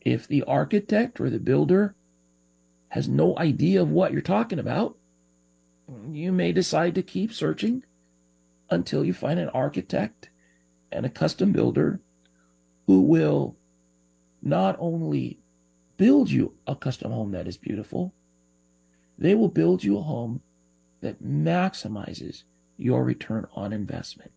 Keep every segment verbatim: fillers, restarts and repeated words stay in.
If the architect or the builder has no idea of what you're talking about, you may decide to keep searching until you find an architect and a custom builder who will not only build you a custom home that is beautiful, they will build you a home that maximizes your return on investment.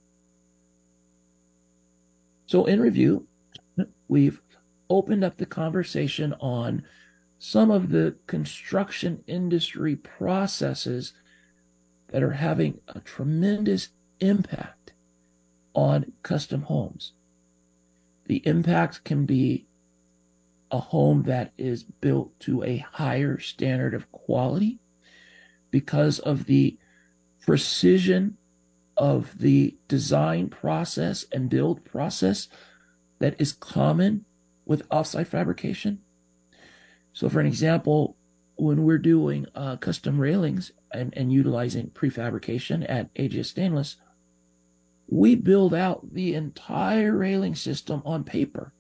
So in review, we've opened up the conversation on some of the construction industry processes that are having a tremendous impact on custom homes. The impact can be a home that is built to a higher standard of quality because of the precision of the design process and build process that is common with offsite fabrication. So for an example, when we're doing uh, custom railings and, and utilizing prefabrication at A G S Stainless, we build out the entire railing system on paper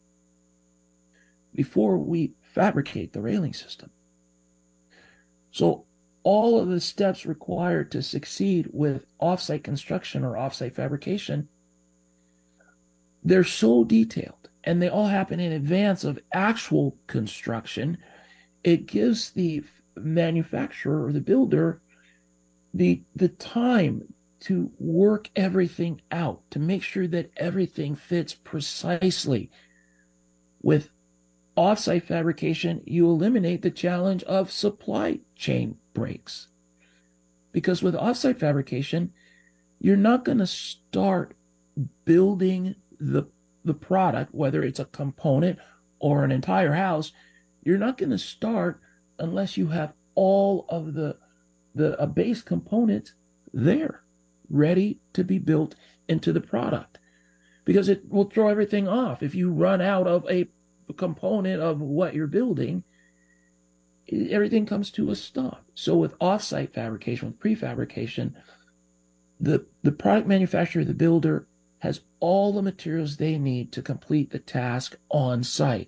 before we fabricate the railing system. So all of the steps required to succeed with offsite construction or offsite fabrication, they're so detailed, and they all happen in advance of actual construction. It gives the manufacturer or the builder the, the time to work everything out, to make sure that everything fits precisely. With offsite fabrication, you eliminate the challenge of supply chain breaks. Because with offsite fabrication, you're not going to start building the, the product, whether it's a component or an entire house. You're not going to start unless you have all of the, the uh, base components there, ready to be built into the product. Because it will throw everything off. If you run out of a component of what you're building, everything comes to a stop. So with offsite fabrication, with prefabrication, the, the product manufacturer, the builder, has all the materials they need to complete the task on site.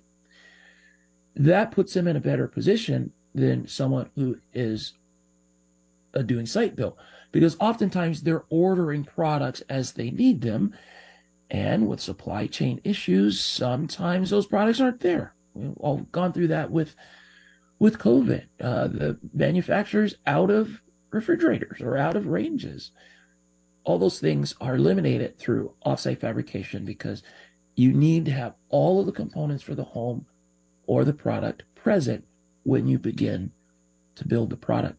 That puts them in a better position than someone who is uh, doing site build, because oftentimes they're ordering products as they need them. And with supply chain issues, sometimes those products aren't there. We've all gone through that with, with COVID. Uh, the manufacturers out of refrigerators or out of ranges. All those things are eliminated through offsite fabrication because you need to have all of the components for the home or the product present when you begin to build the product.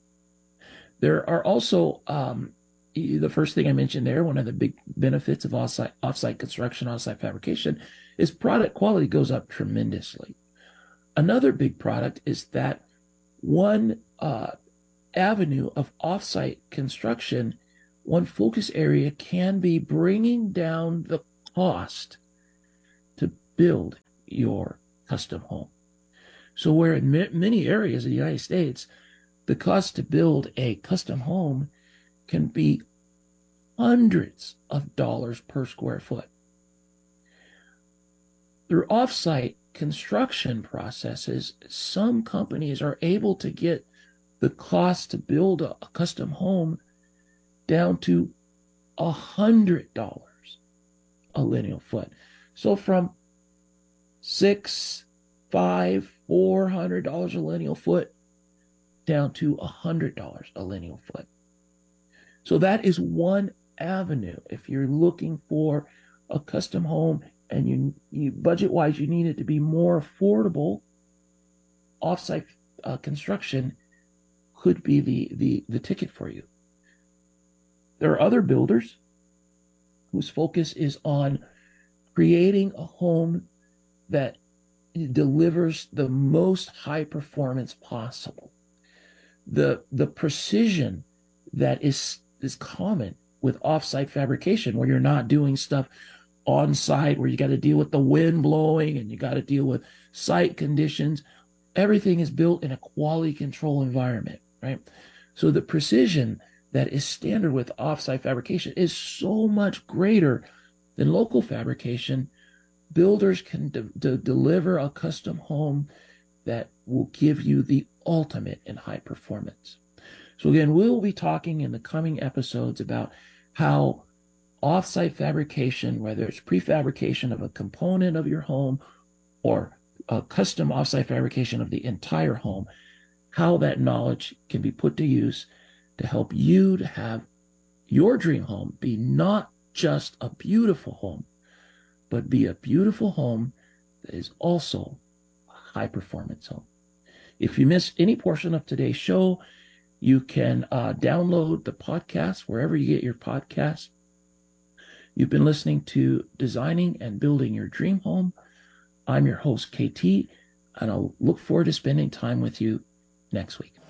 There are also um, the first thing I mentioned there, one of the big benefits of offsite, offsite construction, offsite fabrication, is product quality goes up tremendously. Another big product is that one uh, avenue of offsite construction, one focus area can be bringing down the cost to build your custom home. So where in many areas of the United States, the cost to build a custom home can be hundreds of dollars per square foot. Through offsite construction processes, some companies are able to get the cost to build a, a custom home down to one hundred dollars a lineal foot. So from six, five, four hundred dollars a lineal foot down to one hundred dollars a lineal foot. So that is one avenue. If you're looking for a custom home and you, you budget-wise, you need it to be more affordable, offsite uh, construction could be the, the, the ticket for you. There are other builders whose focus is on creating a home that delivers the most high performance possible. The, the precision that is, is common with offsite fabrication, where you're not doing stuff on site, where you got to deal with the wind blowing and you got to deal with site conditions. Everything is built in a quality control environment, right? So the precision that is standard with offsite fabrication is so much greater than local fabrication, builders can de- de- deliver a custom home that will give you the ultimate in high performance. So again, we will be talking in the coming episodes about how offsite fabrication, whether it's prefabrication of a component of your home or a custom offsite fabrication of the entire home, how that knowledge can be put to use to help you to have your dream home be not just a beautiful home, but be a beautiful home that is also a high performance home. If you missed any portion of today's show, you can uh, download the podcast wherever you get your podcasts. You've been listening to Designing and Building Your Dream Home. I'm your host, K T, and I'll look forward to spending time with you next week.